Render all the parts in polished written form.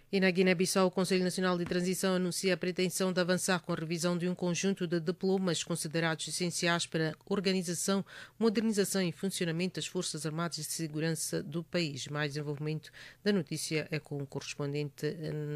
E na Guiné-Bissau, o Conselho Nacional de Transição anuncia a pretensão de avançar com a revisão de um conjunto de diplomas considerados essenciais para a organização, modernização e funcionamento das Forças Armadas de Segurança do país. Mais desenvolvimento da notícia é com o correspondente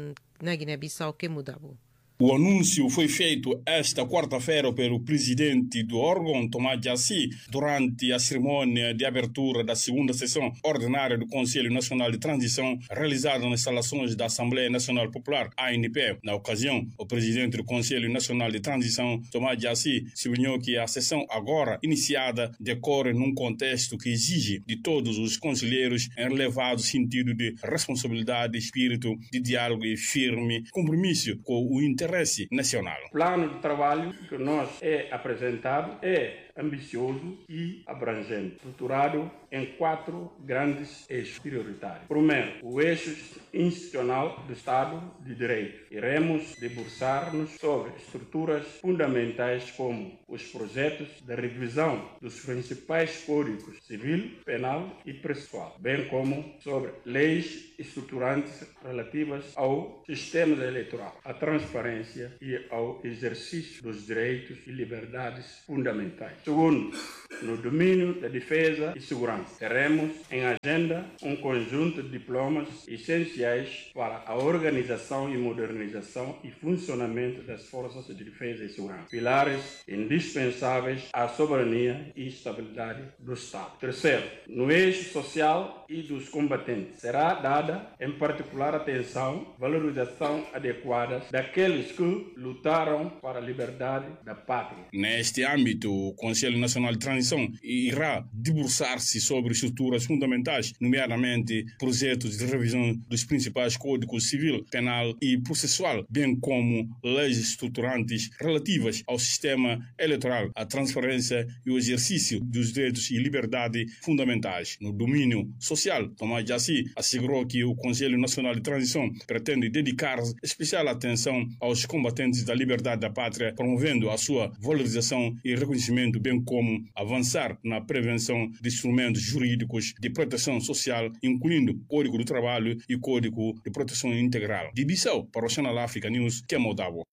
na Guiné-Bissau, Kemo Dabo. O anúncio foi feito esta quarta-feira pelo presidente do órgão, Tomás Jassi, durante a cerimônia de abertura da segunda sessão ordinária do Conselho Nacional de Transição, realizada nas instalações da Assembleia Nacional Popular, ANP. Na ocasião, o presidente do Conselho Nacional de Transição, Tomás Jassi, sublinhou que a sessão agora iniciada decorre num contexto que exige de todos os conselheiros um elevado sentido de responsabilidade, espírito de diálogo e firme compromisso com o interesse nacional. O plano de trabalho que nos é apresentado é ambicioso e abrangente, estruturado em 4 grandes eixos prioritários. Primeiro, o eixo institucional do Estado de Direito. Iremos debruçar-nos sobre estruturas fundamentais como os projetos de revisão dos principais códigos civil, penal e processual, bem como sobre leis estruturantes relativas ao sistema eleitoral, à transparência e ao exercício dos direitos e liberdades fundamentais. Segundo, no domínio da defesa e segurança, teremos em agenda um conjunto de diplomas essenciais para a organização e modernização e funcionamento das forças de defesa e segurança, pilares indispensáveis à soberania e estabilidade do Estado. Terceiro, no eixo social e dos combatentes, será dada em particular atenção, valorização adequada daqueles que lutaram para a liberdade da pátria. Neste âmbito, o Conselho Nacional de Transição irá debruçar-se sobre estruturas fundamentais, nomeadamente projetos de revisão dos principais códigos civil, penal e processual, bem como leis estruturantes relativas ao sistema eleitoral, à transparência e ao exercício dos direitos e liberdades fundamentais. No domínio social, Tomás Jassi assegurou que o Conselho Nacional de Transição pretende dedicar especial atenção aos combatentes da liberdade da pátria, promovendo a sua valorização e reconhecimento, bem como avançar na prevenção de instrumentos jurídicos de proteção social, incluindo Código do Trabalho e Código de Proteção Integral. De Bissau, para o Channel Africa News, Kemo Dabo.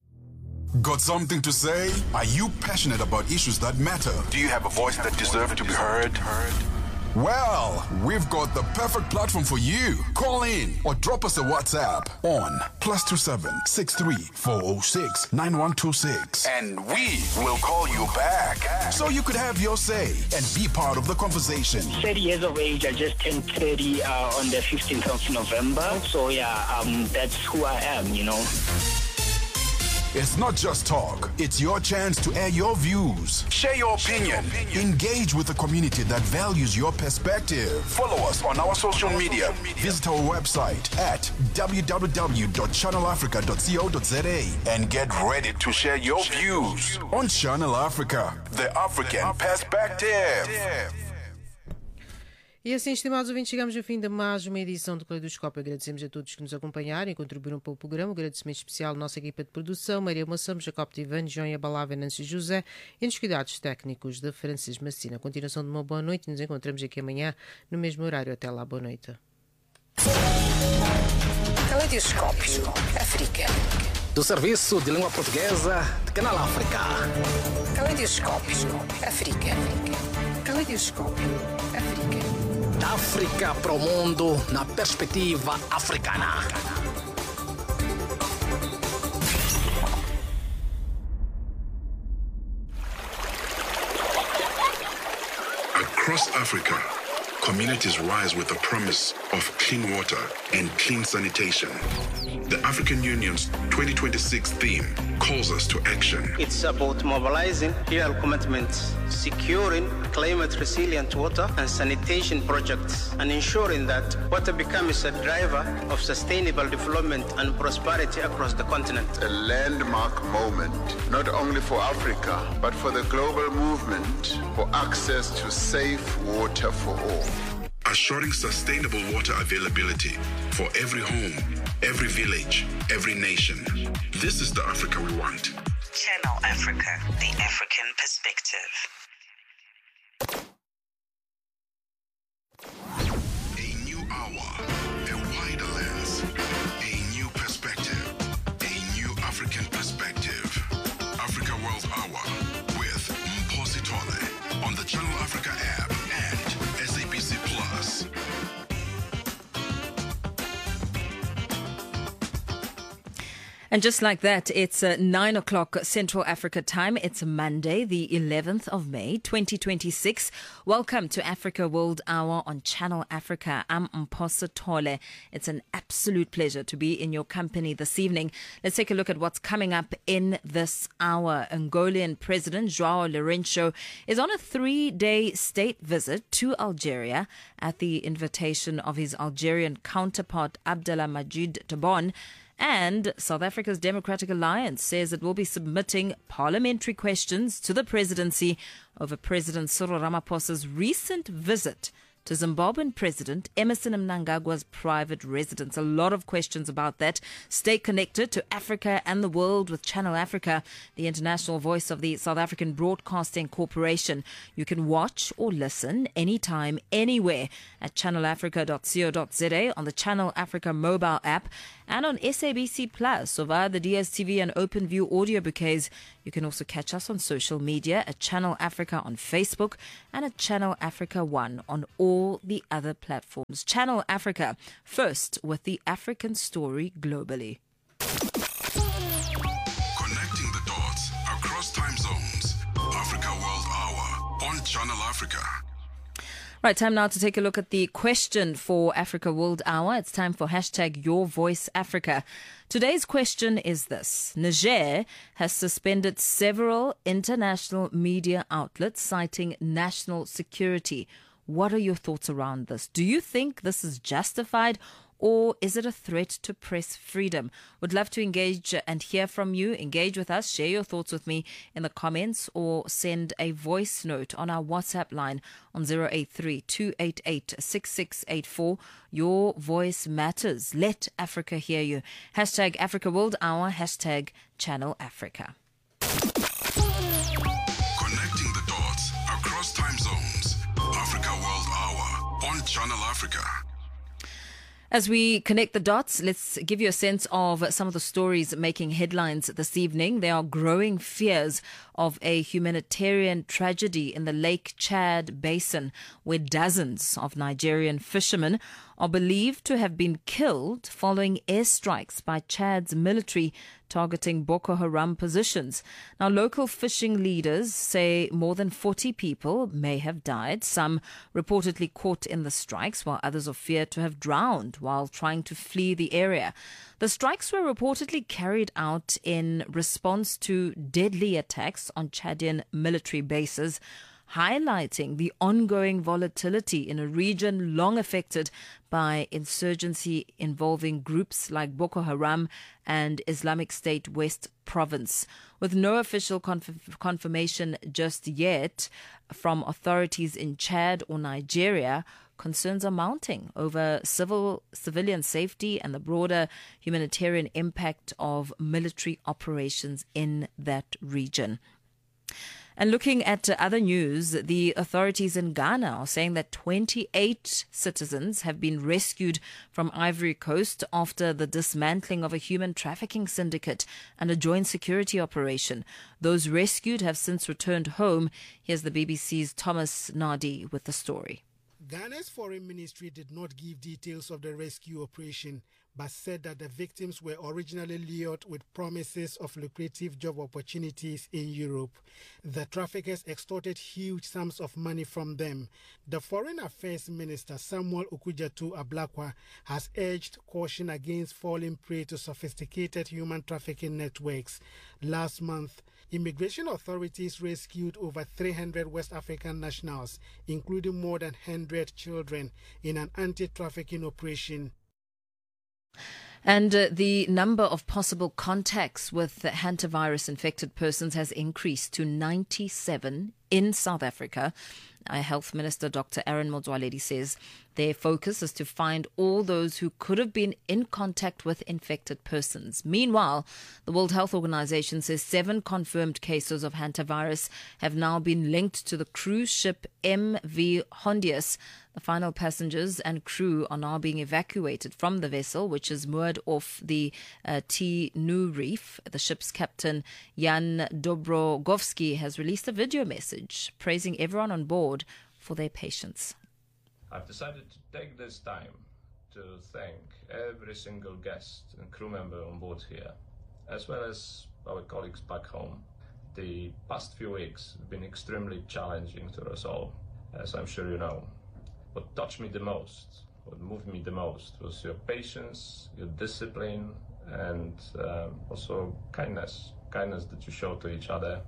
Got something to say? Are you passionate about issues that matter? Do you have a voice that deserves to be heard? Well, we've got the perfect platform for you. Call in or drop us a WhatsApp on +27 63 406 9126. And we will call you back. So you could have your say and be part of the conversation. 30 years of age, I just turned 30 on the 15th of November. So that's who I am, you know. It's not just talk. It's your chance to air your views. Share your opinion. Engage with the community that values your perspective. Follow us on our social media. Visit our website at www.channelafrica.co.za and get ready to share your views on Channel Africa, the African perspective. E assim, estimados ouvintes, chegamos ao fim de mais uma edição do Caleidoscópio. Agradecemos a todos que nos acompanharam e contribuíram para o programa. Um agradecimento especial à nossa equipa de produção, Maria Moçambo, Jacob Tivan, João Abalava, Nancy José, e nos cuidados técnicos de Francisco Massina. Continuação de uma boa noite e nos encontramos aqui amanhã no mesmo horário. Até lá, boa noite. Caleidoscópio África. Do Serviço de Língua Portuguesa de Canal África. Caleidoscópio África. Caleidoscópio África. África para o mundo na perspectiva africana. Across Africa, communities rise with the promise of clean water and clean sanitation. The African Union's 2026 theme calls us to action. It's about mobilizing real commitments, securing climate-resilient water and sanitation projects, and ensuring that water becomes a driver of sustainable development and prosperity across the continent. A landmark moment, not only for Africa, but for the global movement for access to safe water for all. Assuring sustainable water availability for every home, every village, every nation. This is the Africa we want. Channel Africa, the African perspective. A new hour, a wider lens, a new And just like that, it's 9 o'clock Central Africa time. It's Monday, the 11th of May, 2026. Welcome to Africa World Hour on Channel Africa. I'm Mphosa Thole. It's an absolute pleasure to be in your company this evening. Let's take a look at what's coming up in this hour. Angolan President João Lourenço is on a 3-day state visit to Algeria at the invitation of his Algerian counterpart Abdelmadjid Tebboune. And South Africa's Democratic Alliance says it will be submitting parliamentary questions to the presidency over President Cyril Ramaphosa's recent visit to Zimbabwean President Emmerson Mnangagwa's private residence. A lot of questions about that. Stay connected to Africa and the world with Channel Africa, the international voice of the South African Broadcasting Corporation. You can watch or listen anytime, anywhere at channelafrica.co.za, on the Channel Africa mobile app, and on SABC Plus, or via the DSTV and OpenView audio bouquets. You can also catch us on social media at Channel Africa on Facebook and at Channel Africa 1 on all the other platforms. Channel Africa, first with the African story globally. Connecting the dots across time zones. Africa World Hour on Channel Africa. Right, time now to take a look at the question for Africa World Hour. It's time for hashtag Your Voice Africa. Today's question is this. Niger has suspended several international media outlets citing national security. What are your thoughts around this? Do you think this is justified, or is it a threat to press freedom? Would love to engage and hear from you. Engage with us. Share your thoughts with me in the comments or send a voice note on our WhatsApp line on 083-288-6684. Your voice matters. Let Africa hear you. Hashtag Africa World Hour. Hashtag Channel Africa. Connecting the dots across time zones. Africa World Hour on Channel Africa. As we connect the dots, let's give you a sense of some of the stories making headlines this evening. There are growing fears of a humanitarian tragedy in the Lake Chad Basin, where dozens of Nigerian fishermen are believed to have been killed following airstrikes by Chad's military targeting Boko Haram positions. Now, local fishing leaders say more than 40 people may have died, some reportedly caught in the strikes, while others are feared to have drowned while trying to flee the area. The strikes were reportedly carried out in response to deadly attacks on Chadian military bases, highlighting the ongoing volatility in a region long affected by insurgency involving groups like Boko Haram and Islamic State West Province. With no official confirmation just yet from authorities in Chad or Nigeria, concerns are mounting over civilian safety and the broader humanitarian impact of military operations in that region. And looking at other news, the authorities in Ghana are saying that 28 citizens have been rescued from Ivory Coast after the dismantling of a human trafficking syndicate and a joint security operation. Those rescued have since returned home. Here's the BBC's Thomas Nardi with the story. Ghana's foreign ministry did not give details of the rescue operation, but said that the victims were originally lured with promises of lucrative job opportunities in Europe. The traffickers extorted huge sums of money from them. The Foreign Affairs Minister Samuel Okudzeto-Ablakwa has urged caution against falling prey to sophisticated human trafficking networks. Last month, immigration authorities rescued over 300 West African nationals, including more than 100 children, in an anti-trafficking operation. And the number of possible contacts with hantavirus-infected persons has increased to 97 in South Africa. Our Health Minister, Dr. Aaron Motsoaledi, says their focus is to find all those who could have been in contact with infected persons. Meanwhile, the World Health Organization says 7 confirmed cases of hantavirus have now been linked to the cruise ship MV Hondius. The final passengers and crew are now being evacuated from the vessel, which is moored off the T-Nu Reef. The ship's captain, Jan Dobrogovsky, has released a video message praising everyone on board for their patience. I've decided to take this time to thank every single guest and crew member on board here, as well as our colleagues back home. The past few weeks have been extremely challenging to us all, as I'm sure you know. What touched me the most, what moved me the most, was your patience, your discipline, and also kindness that you show to each other.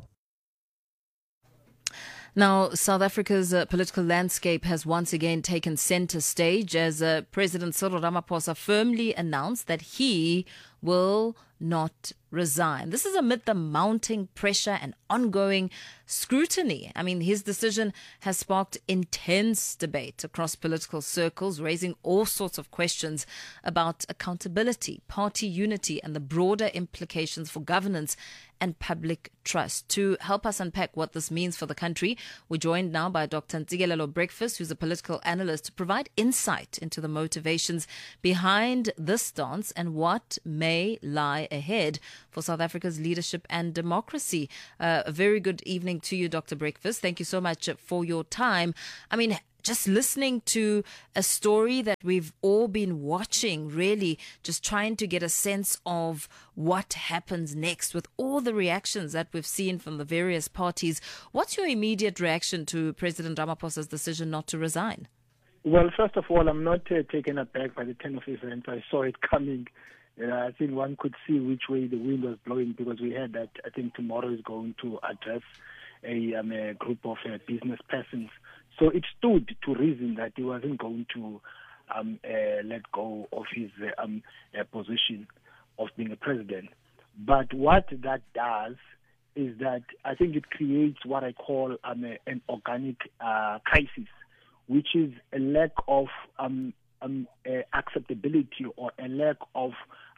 Now, South Africa's political landscape has once again taken center stage as President Cyril Ramaphosa firmly announced that he will not resign. This is amid the mounting pressure and ongoing scrutiny. I mean, his decision has sparked intense debate across political circles, raising all sorts of questions about accountability, party unity, and the broader implications for governance and public trust. To help us unpack what this means for the country, we're joined now by Dr. Ntsikelelo Breakfast, who's a political analyst, to provide insight into the motivations behind this stance and what may lie ahead for South Africa's leadership and democracy. A very good evening to you, Dr. Breakfast. Thank you so much for your time. I mean, just listening to a story that we've all been watching, really just trying to get a sense of what happens next with all the reactions that we've seen from the various parties. What's your immediate reaction to President Ramaphosa's decision not to resign? Well, first of all, I'm not taken aback by the turn of events. I saw it coming. I think one could see which way the wind was blowing, because we heard that I think tomorrow is going to address a group of business persons. So it stood to reason that he wasn't going to let go of his position of being a president. But what that does is that I think it creates what I call an organic crisis, which is a lack of acceptability or a lack of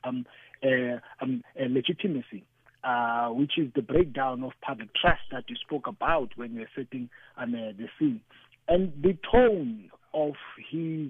legitimacy, which is the breakdown of public trust that you spoke about when you were setting the scene. And the tone of his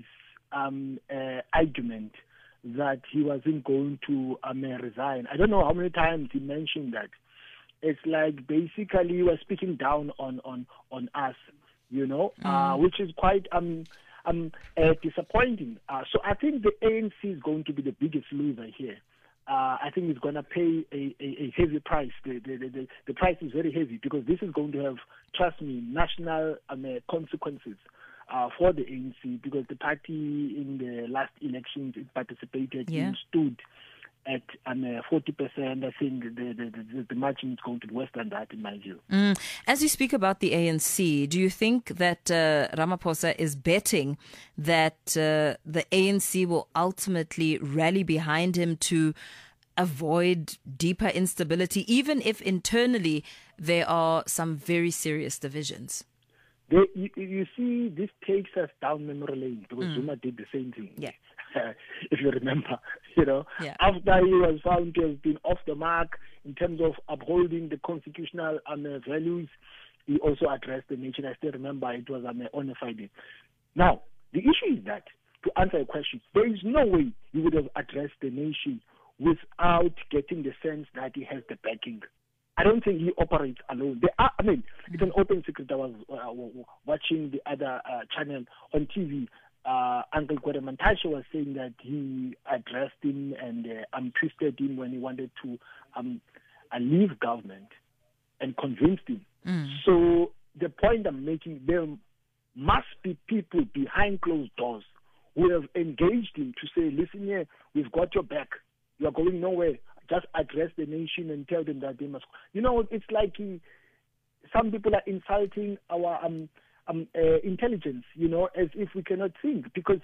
argument that he wasn't going to resign, I don't know how many times he mentioned that. It's like basically he was speaking down on us, you know, which is quite disappointing. So I think the ANC is going to be the biggest loser here. I think it's going to pay a heavy price. The price is very heavy, because this is going to have, trust me, national consequences for the ANC, because the party in the last elections it participated in stood at 40%. I think the margin is going to be worse than that, in my view. As you speak about the ANC, do you think that Ramaphosa is betting that the ANC will ultimately rally behind him to avoid deeper instability, even if internally there are some very serious divisions? You see, this takes us down memory lane, because Zuma did the same thing. Yeah. If you remember, you know, after he was found to have been off the mark in terms of upholding the constitutional values, he also addressed the nation. I still remember it was on a Friday. Now, the issue is that, to answer your question, there is no way he would have addressed the nation without getting the sense that he has the backing. I don't think he operates alone. It's an open secret. I was watching the other channel on TV. Uncle Gwede Mantashe was saying that he addressed him and twisted him when he wanted to leave government, and convinced him. So the point I'm making, there must be people behind closed doors who have engaged him to say, listen here, we've got your back. You are going nowhere. Just address the nation and tell them that they must. You know, it's like some people are insulting our intelligence, you know, as if we cannot think. Because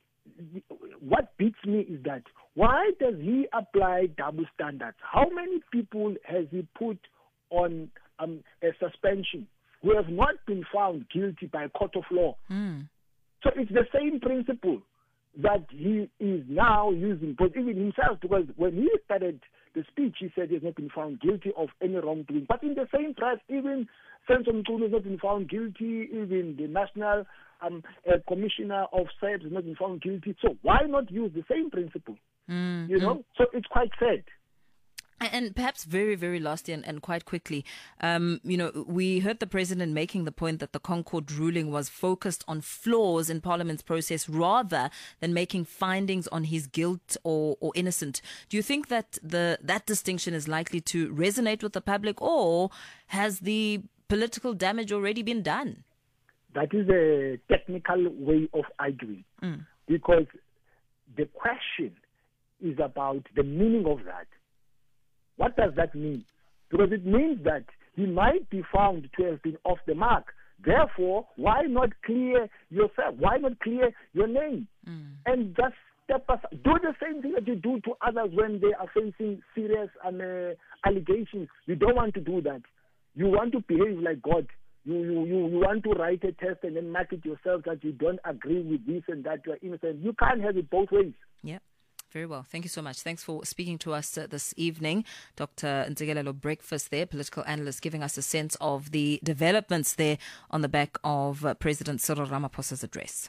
what beats me is that, why does he apply double standards? How many people has he put on a suspension who have not been found guilty by a court of law? So it's the same principle that he is now using, but even himself, because when he started the speech, he said he has not been found guilty of any wrongdoing. But in the same breath, even Senzo Mchunu has not been found guilty, even the National Commissioner of SAPS has not been found guilty. So why not use the same principle? You know? So it's quite sad. And perhaps very, very lastly and quite quickly, we heard the president making the point that the Concord ruling was focused on flaws in Parliament's process rather than making findings on his guilt or innocent. Do you think that that distinction is likely to resonate with the public, or has the political damage already been done? That is a technical way of arguing, because the question is about the meaning of that. What does that mean? Because it means that he might be found to have been off the mark. Therefore, why not clear yourself? Why not clear your name? And just step aside. Do the same thing that you do to others when they are facing serious allegations. You don't want to do that. You want to behave like God. You want to write a test and then mark it yourself that you don't agree with this and that you are innocent. You can't have it both ways. Yeah. Very well. Thank you so much. Thanks for speaking to us this evening. Dr. Ntsikelelo Breakfast there, political analyst, giving us a sense of the developments there on the back of President Cyril Ramaphosa's address.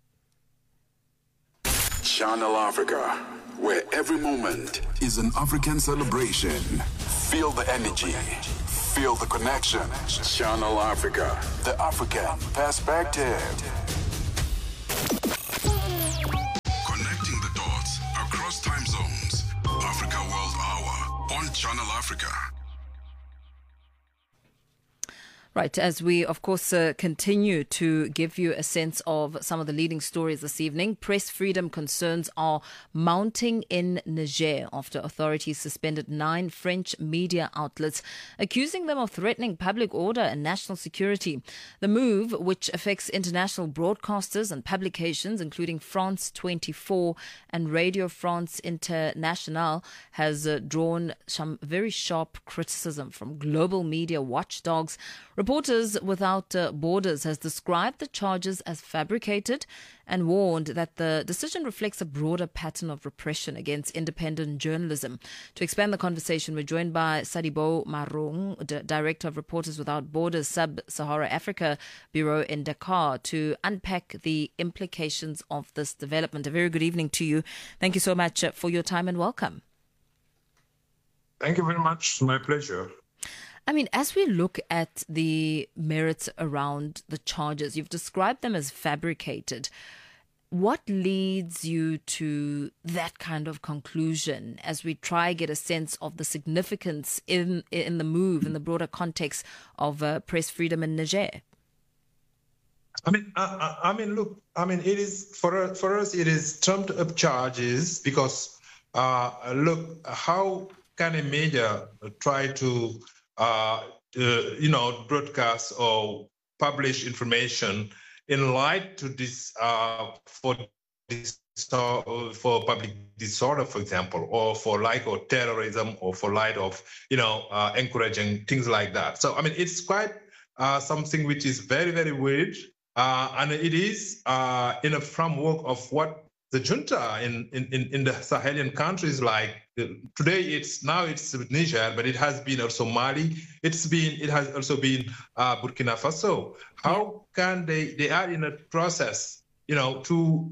Channel Africa, where every moment is an African celebration. Feel the energy. Feel the connection. Channel Africa, the African perspective. Across time zones, Africa World Hour on Channel Africa. Right, as we, of course, continue to give you a sense of some of the leading stories this evening, press freedom concerns are mounting in Niger after authorities suspended 9 French media outlets, accusing them of threatening public order and national security. The move, which affects international broadcasters and publications, including France 24 and Radio France Internationale, has drawn some very sharp criticism from global media watchdogs. Reporters Without Borders has described the charges as fabricated and warned that the decision reflects a broader pattern of repression against independent journalism. To expand the conversation, we're joined by Sadibo Marong, Director of Reporters Without Borders Sub-Sahara Africa Bureau in Dakar, to unpack the implications of this development. A very good evening to you. Thank you so much for your time and welcome. Thank you very much. It's my pleasure. I mean, as we look at the merits around the charges, you've described them as fabricated. What leads you to that kind of conclusion as we try to get a sense of the significance in the move, in the broader context of press freedom in Niger? Look, it is for us, it is trumped up charges because, look, how can a media try to broadcast or publish information in light to this for public disorder, for example, or for light of terrorism, or for light of encouraging things like that. So it's quite something which is very, very weird, and it is in a framework of what the junta in the Sahelian countries, like today it's Niger, but it has been also Mali. It has also been Burkina Faso. How can they are in a process, to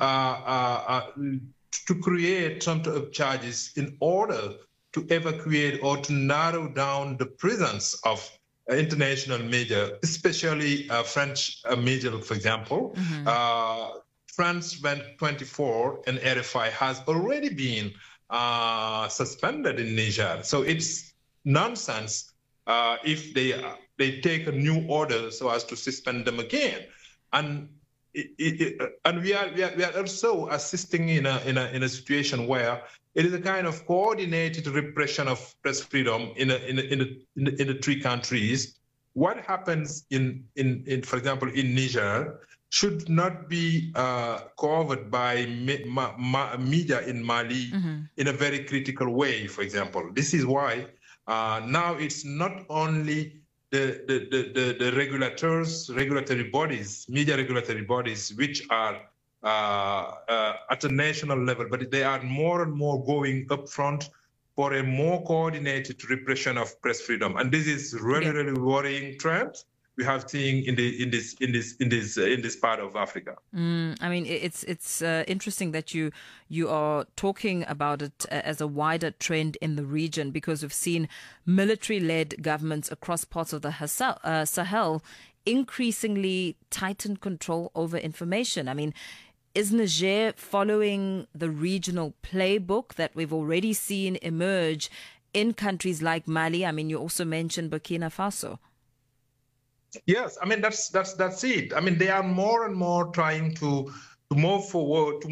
create trumped up charges in order to evacuate or to narrow down the presence of international media, especially French media, for example. Mm-hmm. France 24 and RFI has already been suspended in Niger. So it's nonsense if they take a new order so as to suspend them again. And we are also assisting in a situation where it is a kind of coordinated repression of press freedom in the 3 countries. What happens for example, in Niger should not be covered by media in Mali in a very critical way, for example. This is why now it's not only the regulatory bodies, media regulatory bodies, which are at a national level, but they are more and more going up front for a more coordinated repression of press freedom. And this is really, really worrying trend. we have seen in this part of Africa. I mean, it's interesting that you are talking about it as a wider trend in the region, because we've seen military-led governments across parts of the Sahel increasingly tighten control over information. I mean, is Niger following the regional playbook that we've already seen emerge in countries like Mali? I mean, you also mentioned Burkina Faso. Yes, I mean that's it. I mean, they are more and more trying to move forward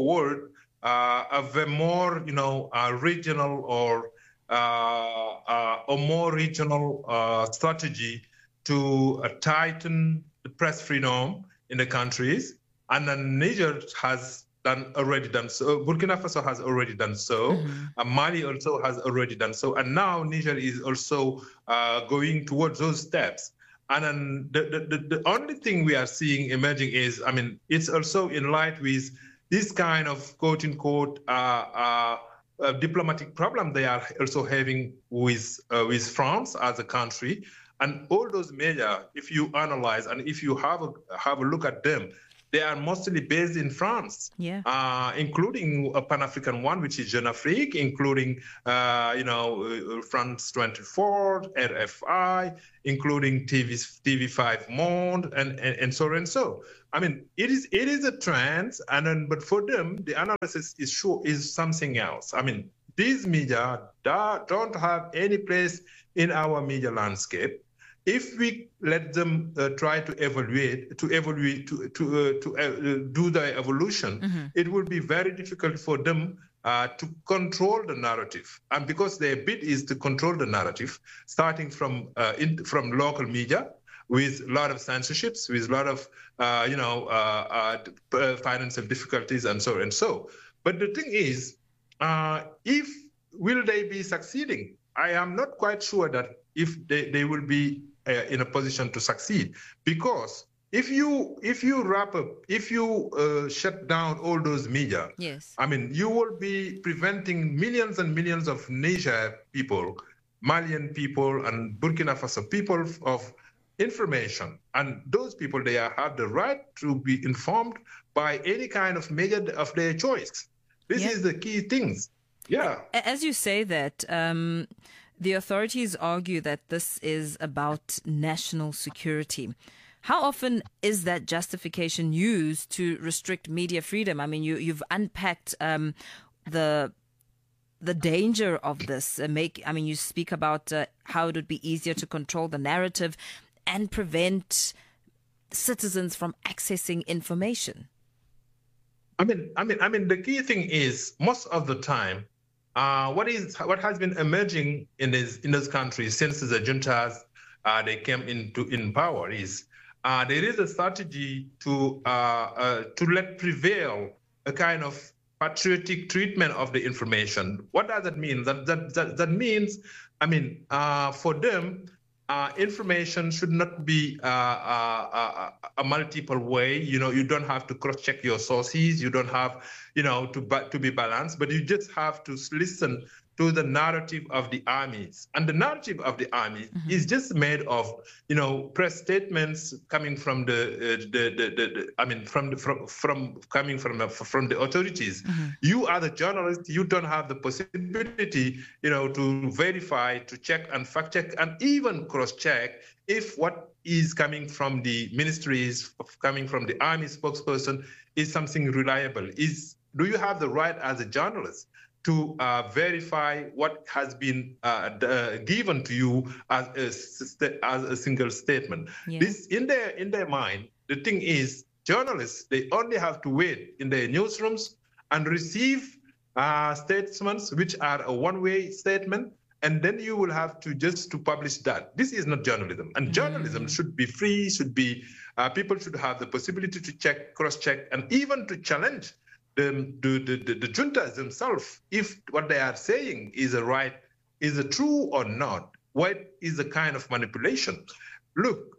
of a more regional or more regional strategy to tighten the press freedom in the countries. And then Niger has already done so. Burkina Faso has already done so. Mali also has already done so. And now Niger is also going towards those steps. And then the only thing we are seeing emerging is, I mean, it's also in light with this kind of quote unquote diplomatic problem they are also having with France as a country. And all those measures, if you analyze and if you have a look at them, they are mostly based in France, including a Pan-African one, which is Jeune Afrique, including, France 24, RFI, including TV5 Monde, and so on and so. I mean, it is a trend, but for them, the analysis is something else. I mean, these media don't have any place in our media landscape. If we let them try to do the evolution, it will be very difficult for them to control the narrative. And because their bid is to control the narrative, starting from local media, with a lot of censorships, with a lot of financial difficulties, and so and so. But the thing is, will they be succeeding? I am not quite sure that if they will be in a position to succeed, because if you shut down all those media, yes, I mean, you will be preventing millions and millions of Niger people, Malian people, and Burkina Faso people of information, and those people, they have the right to be informed by any kind of media of their choice. This is the key things. Yeah. As you say that, the authorities argue that this is about national security. How often is that justification used to restrict media freedom? I mean, you've unpacked the danger of this. You speak about how it would be easier to control the narrative and prevent citizens from accessing information. I mean, the key thing is, most of the time, what has been emerging in those countries since the juntas they came in power is there is a strategy to let prevail a kind of patriotic treatment of the information. What does that mean? That means, I mean, for them, information should not be a multiple way. You don't have to cross-check your sources. You don't have, to be balanced, but you just have to listen to the narrative of the armies. And the narrative of the army is just made of, press statements coming from from the authorities. You are the journalist. You don't have the possibility, to verify, to check and fact check, and even cross-check if what is coming from the ministries, coming from the army spokesperson, is something reliable. Do you have the right as a journalist to verify what has been given to you as a single statement? Yeah. This, in their mind, the thing is, journalists, they only have to wait in their newsrooms and receive statements which are a one-way statement, and then you will have to publish that. This is not journalism, and journalism should be free. People should have the possibility to check, cross-check, and even to challenge the juntas themselves, if what they are saying is true or not. What is the kind of manipulation? Look,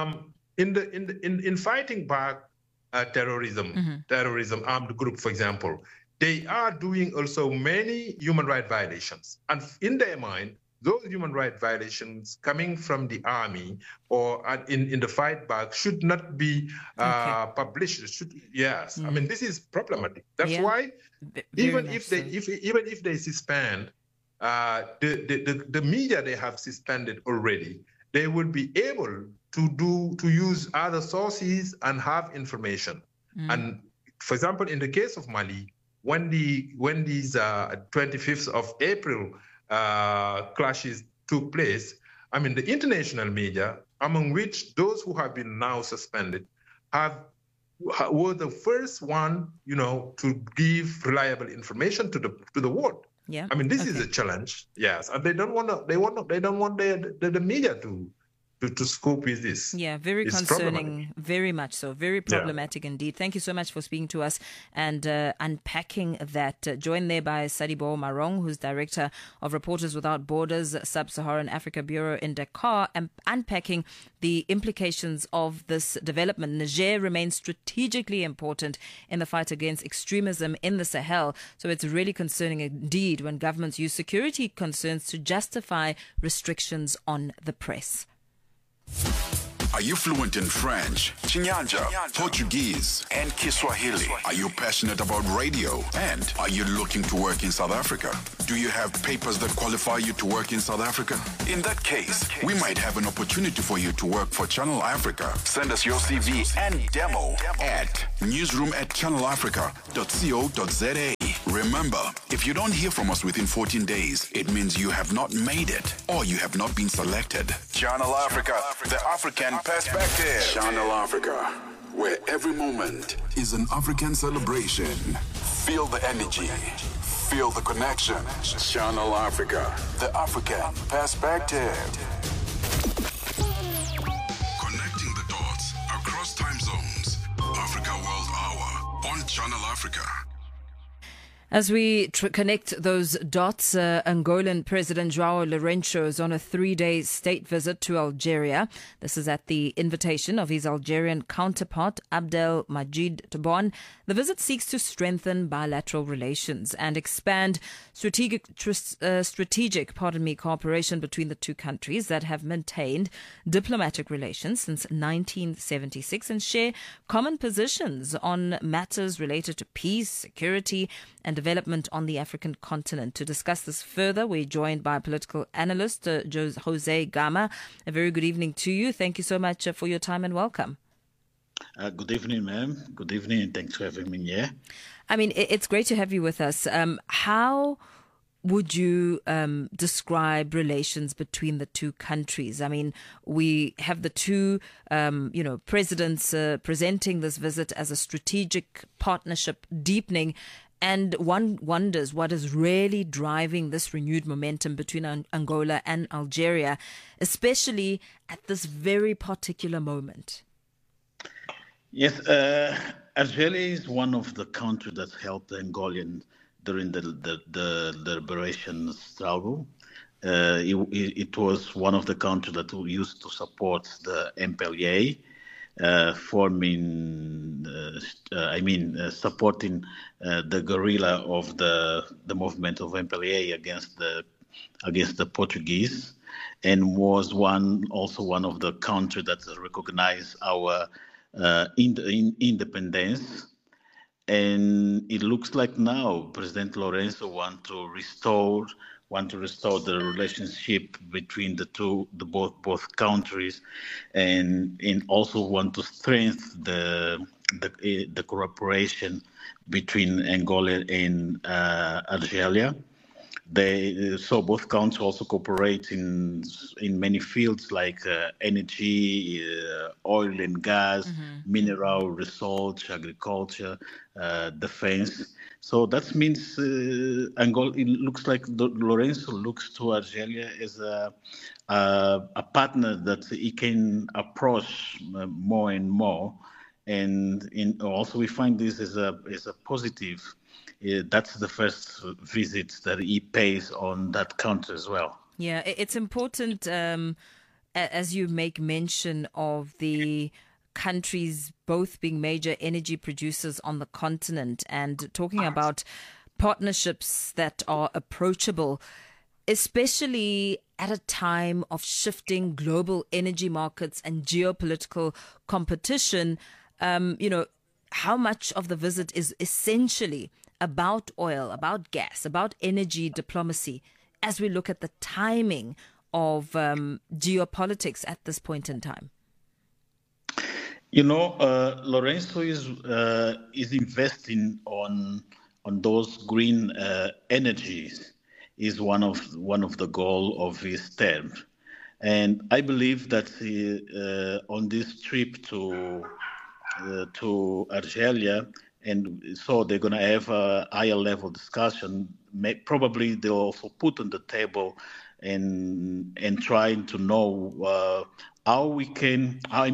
in fighting back terrorism, armed group, for example, they are doing also many human rights violations. And in their mind, those human rights violations coming from the army or in the fight back should not be published. I mean, this is problematic. That's why even if they suspend the media they have suspended already, they will be able to use other sources and have information. And for example, in the case of Mali, when these 25th of April clashes took place, I mean, the international media, among which those who have been now suspended, were the first one, to give reliable information to the world. Yeah. I mean, this is a challenge. Yes, and they don't want the media to scope with this. Yeah, very concerning, very much so, very problematic indeed. Thank you so much for speaking to us and unpacking that. Joined there by Sadibo Marong, who's Director of Reporters Without Borders, Sub-Saharan Africa Bureau in Dakar, and unpacking the implications of this development. Niger remains strategically important in the fight against extremism in the Sahel, so it's really concerning indeed when governments use security concerns to justify restrictions on the press. Are you fluent in French, Chinyanja, Portuguese, and Kiswahili? Are you passionate about radio? And are you looking to work in South Africa? Do you have papers that qualify you to work in South Africa? In that case, we might have an opportunity for you to work for Channel Africa. Send us your CV and demo at newsroom@channelafrica.co.za. Remember, if you don't hear from us within 14 days, it means you have not made it or you have not been selected. Channel Africa, the African perspective. Channel Africa, where every moment is an African celebration. Feel the energy. Feel the connection. Channel Africa, the African perspective. Connecting the dots across time zones. Africa World Hour on Channel Africa. As we connect those dots, Angolan President João Lourenço is on a 3-day state visit to Algeria. This is at the invitation of his Algerian counterpart, Abdelmadjid Tebboune. The visit seeks to strengthen bilateral relations and expand strategic cooperation between the two countries that have maintained diplomatic relations since 1976 and share common positions on matters related to peace, security, and development on the African continent. To discuss this further, we're joined by political analyst Jose Gama. A very good evening to you. Thank you so much for your time and welcome. Good evening, ma'am. Good evening, and thanks for having me here. I mean, it's great to have you with us. How would you describe relations between the two countries? I mean, we have the two, presidents presenting this visit as a strategic partnership deepening. And one wonders what is really driving this renewed momentum between Angola and Algeria, especially at this very particular moment. Yes, Algeria is one of the countries that helped the Angolians during the liberation struggle. It was one of the countries that we used to support the MPLA. Supporting the guerrilla of the movement of MPLA against the Portuguese, and was also one of the countries that recognized our independence. And it looks like now President Lourenço want to restore the relationship between both countries, and also want to strengthen the cooperation between Angola and Algeria. So both countries also cooperate in many fields like energy, oil and gas, mineral research, agriculture, defense. So that means Angola. It looks like Lourenço looks to Algeria as a partner that he can approach more and more, and also we find this as a positive. That's the first visit that he pays on that country as well. Yeah, it's important as you make mention of the countries both being major energy producers on the continent and talking about partnerships that are approachable. especially at a time of shifting global energy markets and geopolitical competition. How much of the visit is essentially about oil, about gas, about energy diplomacy, as we look at the timing of geopolitics at this point in time? Lourenço is investing on those green energies. Is one of the goal of his term, and I believe that on this trip to Algeria, and so they're going to have a higher level discussion. Probably they'll also put on the table and trying to know how we can have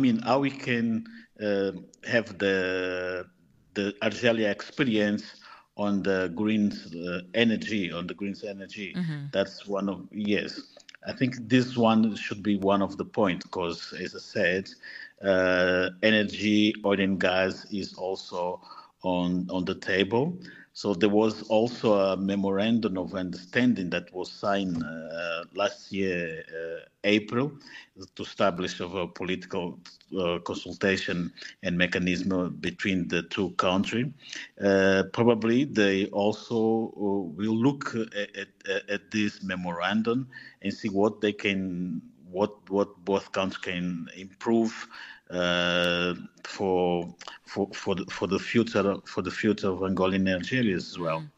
the Algeria experience on the green energy. Mm-hmm. That's one of, yes. I think this one should be one of the points because, as I said, energy, oil and gas is also on the table. So there was also a memorandum of understanding that was signed last year, April, to establish a political consultation and mechanism between the two countries. Probably they also will look at this memorandum and see what they can, what both countries can improve for the future of Angola and Algeria as well.